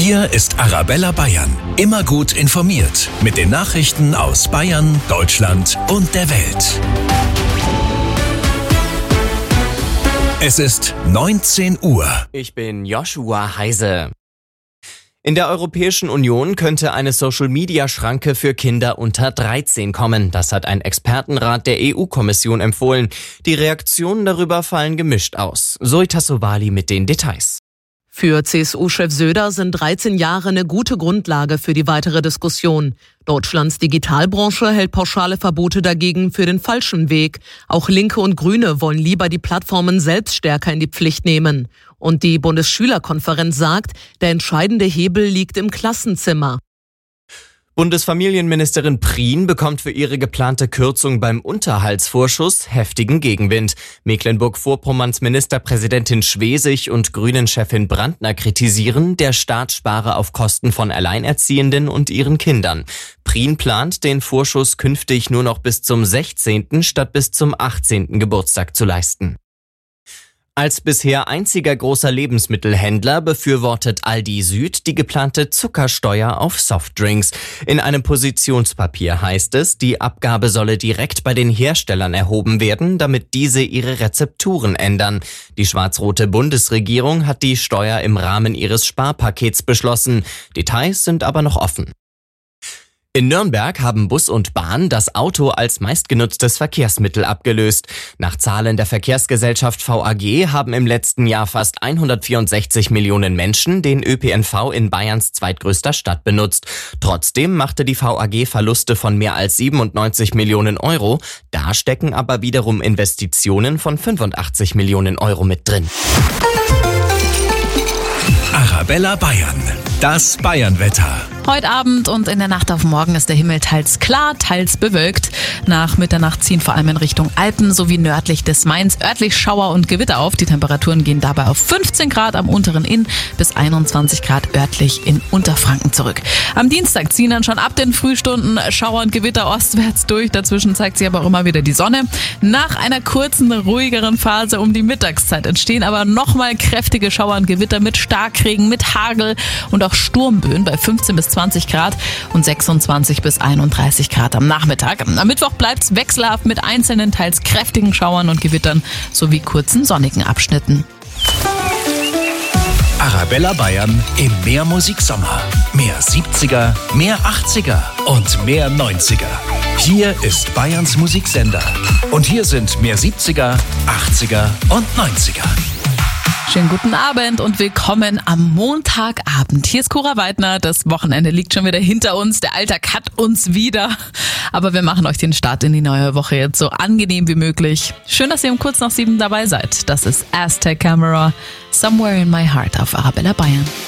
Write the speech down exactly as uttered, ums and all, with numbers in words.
Hier ist Arabella Bayern. Immer gut informiert mit den Nachrichten aus Bayern, Deutschland und der Welt. Es ist neunzehn Uhr. Ich bin Joshua Heise. In der Europäischen Union könnte eine Social-Media-Schranke für Kinder unter dreizehn kommen. Das hat ein Expertenrat der E U-Kommission empfohlen. Die Reaktionen darüber fallen gemischt aus. Zoe Tassovali mit den Details. Für C S U-Chef Söder sind dreizehn Jahre eine gute Grundlage für die weitere Diskussion. Deutschlands Digitalbranche hält pauschale Verbote dagegen für den falschen Weg. Auch Linke und Grüne wollen lieber die Plattformen selbst stärker in die Pflicht nehmen. Und die Bundesschülerkonferenz sagt, der entscheidende Hebel liegt im Klassenzimmer. Bundesfamilienministerin Prien bekommt für ihre geplante Kürzung beim Unterhaltsvorschuss heftigen Gegenwind. Mecklenburg-Vorpommerns Ministerpräsidentin Schwesig und Grünen-Chefin Brandner kritisieren, der Staat spare auf Kosten von Alleinerziehenden und ihren Kindern. Prien plant, den Vorschuss künftig nur noch bis zum sechzehnten statt bis zum achtzehnten Geburtstag zu leisten. Als bisher einziger großer Lebensmittelhändler befürwortet Aldi Süd die geplante Zuckersteuer auf Softdrinks. In einem Positionspapier heißt es, die Abgabe solle direkt bei den Herstellern erhoben werden, damit diese ihre Rezepturen ändern. Die schwarz-rote Bundesregierung hat die Steuer im Rahmen ihres Sparpakets beschlossen. Details sind aber noch offen. In Nürnberg haben Bus und Bahn das Auto als meistgenutztes Verkehrsmittel abgelöst. Nach Zahlen der Verkehrsgesellschaft V A G haben im letzten Jahr fast hundertvierundsechzig Millionen Menschen den Ö P N V in Bayerns zweitgrößter Stadt benutzt. Trotzdem machte die V A G Verluste von mehr als siebenundneunzig Millionen Euro. Da stecken aber wiederum Investitionen von fünfundachtzig Millionen Euro mit drin. Arabella Bayern, das Bayernwetter. Heute Abend und in der Nacht auf morgen ist der Himmel teils klar, teils bewölkt. Nach Mitternacht ziehen vor allem in Richtung Alpen sowie nördlich des Mains örtlich Schauer und Gewitter auf. Die Temperaturen gehen dabei auf fünfzehn Grad am unteren Inn bis einundzwanzig Grad örtlich in Unterfranken zurück. Am Dienstag ziehen dann schon ab den Frühstunden Schauer und Gewitter ostwärts durch. Dazwischen zeigt sich aber auch immer wieder die Sonne. Nach einer kurzen, ruhigeren Phase um die Mittagszeit entstehen aber nochmal kräftige Schauer und Gewitter mit Starkregen, mit Hagel und auch Sturmböen bei fünfzehn bis zwanzig Grad und sechsundzwanzig bis einunddreißig Grad am Nachmittag. Am Mittwoch bleibt es wechselhaft mit einzelnen, teils kräftigen Schauern und Gewittern sowie kurzen sonnigen Abschnitten. Arabella Bayern im Mehrmusik-Sommer. Mehr siebziger, mehr achtziger und mehr neunziger. Hier ist Bayerns Musiksender. Und hier sind mehr siebziger, achtziger und neunziger. Schönen guten Abend und willkommen am Montagabend. Hier ist Cora Weidner. Das Wochenende liegt schon wieder hinter uns. Der Alltag hat uns wieder. Aber wir machen euch den Start in die neue Woche jetzt so angenehm wie möglich. Schön, dass ihr um kurz nach sieben dabei seid. Das ist Aztec Camera, Somewhere in My Heart auf Arabella Bayern.